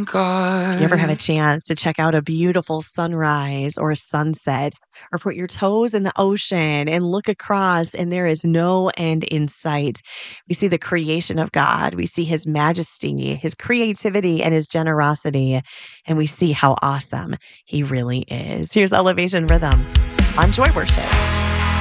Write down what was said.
If you ever have a chance to check out a beautiful sunrise or sunset, or put your toes in the ocean and look across, and there is no end in sight. We see the creation of God, we see his majesty, his creativity, and his generosity, and we see how awesome he really is. Here's Elevation Rhythm on Joy Worship.